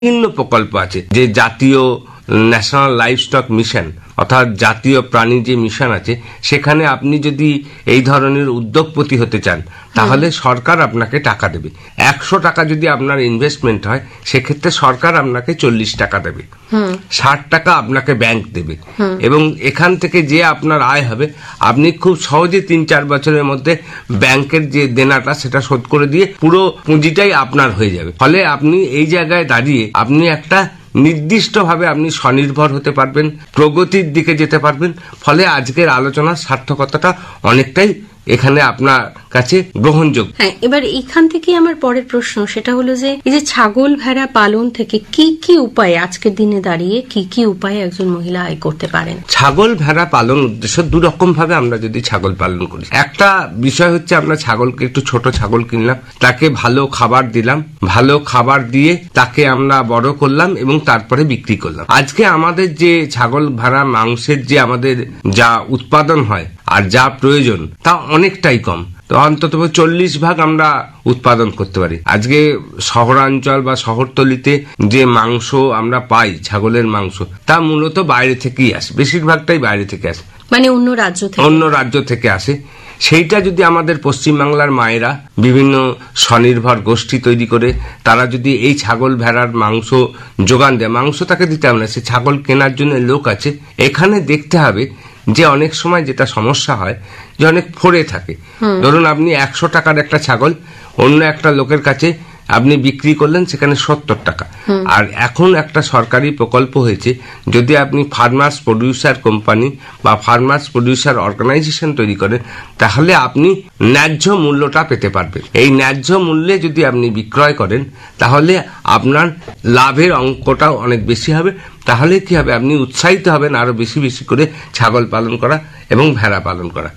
বিভিন্ন প্রকল্প আছে, যে জাতীয় ন্যাশনাল লাইভস্টক মিশন অর্থাৎ জাতীয় প্রাণী যে মিশন আছে, সেখানে আপনি যদি এই ধরনের উদ্যোগপতি হতে চান তাহলে সরকার আপনাকে টাকা দেবে। 100 টাকা যদি আপনার ইনভেস্টমেন্ট হয় সেক্ষেত্রে সরকার আপনাকে 40 টাকা দেবে, 60 টাকা আপনাকে ব্যাংক দেবে, এবং এখান থেকে যে আপনার আয় হবে আপনি খুব সহজে 3-4 বছরের মধ্যে ব্যাংকের যে দেনাটা সেটা শোধ করে দিয়ে পুরো পুঁজিটাই আপনার হয়ে যাবে। ফলে আপনি এই জায়গায় দাঁড়িয়ে আপনি একটা নির্দিষ্টভাবে আপনি স্বনির্ভর হতে পারবেন, প্রগতির দিকে যেতে পারবেন। ফলে আজকের আলোচনার সার্থকতাটা অনেকটাই এখানে আপনার কাছে গ্রহণযোগ্য। হ্যাঁ, এবার এখান থেকে আমার পরের প্রশ্ন সেটা হলো যে এই যে ছাগল ভেড়া পালন থেকে কি কি উপায়ে আজকের দিনে দাঁড়িয়ে কি কি উপায়ে একজন মহিলা আয় করতে পারেন? ছাগল ভেড়া পালন উদ্দেশ্য দুরকম ভাবে আমরা যদি ছাগল পালন করি। একটা বিষয় হচ্ছে আমরা ছাগলকে একটু ছোট ছাগল কিনলাম, তাকে ভালো খাবার দিলাম, ভালো খাবার দিয়ে তাকে আমরা বড় করলাম এবং তারপরে বিক্রি করলাম। আজকে আমাদের যে ছাগল ভেড়া মাংসের যে আমাদের যা উৎপাদন হয় আর যা প্রয়োজন তা অনেকটাই কম, তো অন্তত 40% আমরা উৎপাদন করতে পারি। আজকে শহরাঞ্চল বা শহরতলিতে যে মাংস আমরা পাই ছাগলের মাংস তা মূলত বাইরে থেকেই আসে, বেশিরভাগটাই বাইরে থেকে আসে, মানে অন্য রাজ্য থেকে আসে। সেইটা যদি আমাদের পশ্চিমবাংলার মায়েরা বিভিন্ন স্বনির্ভর গোষ্ঠী তৈরি করে তারা যদি এই ছাগল ভেড়ার মাংস যোগান দেয়, মাংস তাকে দিতে হবে না, সে ছাগল কেনার জন্য লোক আছে। এখানে দেখতে হবে যে অনেক সময় যেটা সমস্যা হয় যে অনেক ফোরে থাকে। ধরুন আপনি 100 টাকার একটা ছাগল অন্য একটা লোকের কাছে আপনি বিক্রি করলেন, সেখানে 70 টাকা। আর এখন একটা সরকারি প্রকল্প হয়েছে, যদি আপনি ফার্মার্স প্রডিউসার কোম্পানি বা ফার্মার্স প্রডিউসার অর্গানাইজেশন তৈরি করেন তাহলে আপনি ন্যায্য মূল্যটা পেতে পারবেন। এই ন্যায্য মূল্যে যদি আপনি বিক্রয় করেন তাহলে আপনার লাভের অঙ্কটাও অনেক বেশি হবে। তাহলে কি হবে, আপনি উৎসাহিত হবেন আরো বেশি বেশি করে ছাগল পালন করা এবং ভেড়া পালন করা।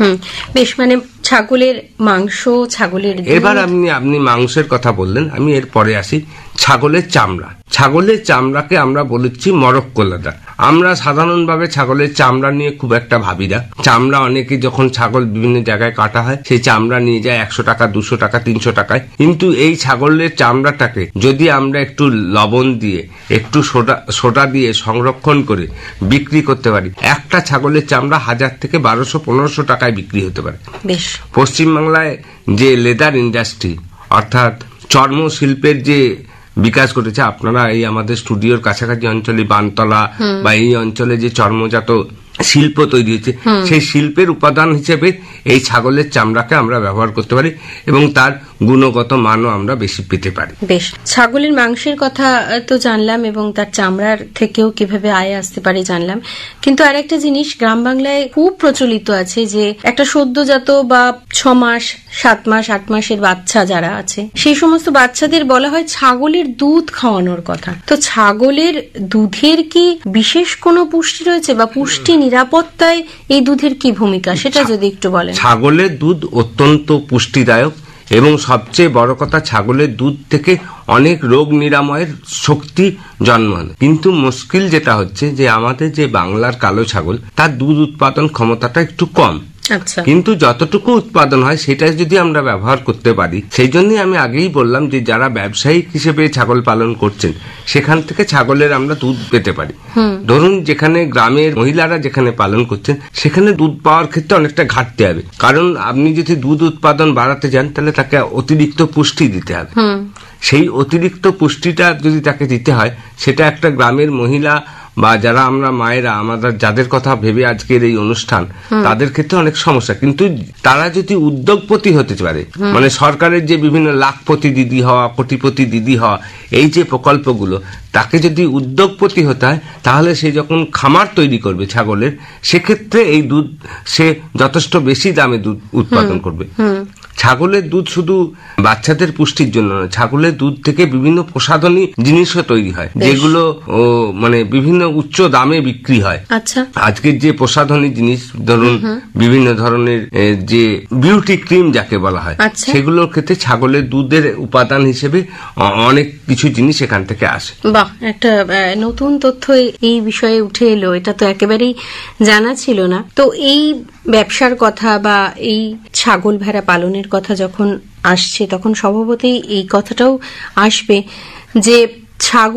বেশ, মানে ছাগলের মাংস, ছাগলের এবার আপনি মাংসের কথা বললেন, আমি এর পরে আসি ছাগলের চামড়া। ছাগলের চামড়াকে আমরা বলেছি মরক্কো লেদার। আমরা সাধারণভাবে ছাগলের চামড়া নিয়ে খুব একটা ভাবি না। চামড়া অনেকে যখন ছাগল বিভিন্ন জায়গায় কাটা হয় সেই চামড়া নিয়ে যায় 100 টাকা, 200 টাকা, 300 টাকায়। কিন্তু এই ছাগলের চামড়াটাকে যদি আমরা একটু লবণ দিয়ে একটু সোডা দিয়ে সংরক্ষণ করে বিক্রি করতে পারি, একটা ছাগলের চামড়া 1000 থেকে 1200-1500 টাকায় বিক্রি হতে পারে। পশ্চিমবাংলায় যে লেদার ইন্ডাস্ট্রি অর্থাৎ চর্ম শিল্পের যে বিকাশ ঘটেছে, আপনারা এই আমাদের স্টুডিওর কাছাকাছি অঞ্চলে বানতলা বা এই অঞ্চলে যে চর্মজাত শিল্প তৈরি হয়েছে, সেই শিল্পের উপাদান হিসেবে এই ছাগলের চামড়াকে আমরা ব্যবহার করতে পারি এবং তার গুণগত মানও আমরা বেশি পেতে পারি। বেশ, ছাগলের মাংসের কথা তো জানলাম এবং তার চামড়ার থেকেও কিভাবে আয় আসতে পারে জানলাম, কিন্তু আরেকটা জিনিস গ্রাম বাংলায় খুব প্রচলিত আছে যে একটা সদ্যজাত বা 6 মাস, 7 মাস, 8 মাসের বাচ্চা যারা আছে সেই সমস্ত বাচ্চাদের বলা হয় ছাগলের দুধ খাওয়ানোর কথা। তো ছাগলের দুধের কি বিশেষ কোনো পুষ্টি রয়েছে বা পুষ্টি নিরাপত্তায় এই দুধের কি ভূমিকা সেটা যদি একটু বলেন। ছাগলের দুধ অত্যন্ত পুষ্টিদায়ক এবং সবচেয়ে বড় কথা ছাগলের দুধ থেকে অনেক রোগ নিরাময়ের শক্তি জন্ম নেয়। কিন্তু মুশকিল যেটা হচ্ছে যে আমাদের যে বাংলার কালো ছাগল তার দুধ উৎপাদন ক্ষমতাটা একটু কম, কিন্তু যতটুকু উৎপাদন হয় সেটা যদি আমরা ব্যবহার করতে পারি, সেই জন্যই আমি আগেই বললাম যে যারা ব্যবসায়িক হিসেবে ছাগল পালন করছেন সেখান থেকে ছাগলের আমরা দুধ পেতে পারি। ধরুন যেখানে গ্রামের মহিলারা যেখানে পালন করছেন সেখানে দুধ পাওয়ার ক্ষেত্রে অনেকটা ঘাটতি হবে, কারণ আপনি যদি দুধ উৎপাদন বাড়াতে যান তাহলে তাকে অতিরিক্ত পুষ্টি দিতে হবে। সেই অতিরিক্ত পুষ্টিটা যদি তাকে দিতে হয় সেটা একটা গ্রামের মহিলা বা যারা আমরা মায়েরা আমাদের যাদের কথা ভেবে আজকের এই অনুষ্ঠান তাদের ক্ষেত্রে অনেক সমস্যা। কিন্তু তারা যদি উদ্যোগপতি হতে পারে, মানে সরকারের যে বিভিন্ন লাখপতি দিদি হওয়া, কোটিপতি দিদি হওয়া, এই যে প্রকল্পগুলো, তাকে যদি উদ্যোগপতি হতে হয় তাহলে সে যখন খামার তৈরি করবে ছাগলের, সেক্ষেত্রে এই দুধ সে যথেষ্ট বেশি দামে দুধ উৎপাদন করবে। ছাগলের দুধ শুধু বাচ্চাদের পুষ্টির জন্য নয়, ছাগলের দুধ থেকে বিভিন্ন প্রসাধনী জিনিসও তৈরি হয় যেগুলো মানে বিভিন্ন উচ্চ দামে বিক্রি হয়। আজকের যে প্রসাধনী জিনিস, ধরুন বিভিন্ন ধরনের যে বিউটি ক্রিম যাকে বলা হয়, সেগুলোর ক্ষেত্রে ছাগলের দুধের উপাদান হিসেবে অনেক কিছু জিনিস এখান থেকে আসে। বাহ, একটা নতুন তথ্য এই বিষয়ে উঠে এলো, এটা তো একেবারেই জানা ছিল না। তো এই ব্যবসার কথা বা এই ছাগল ভেড়া পালনের কথা যখন আসছে তখন স্বভাবতই এই কথাটাও আসবে যে ছাগল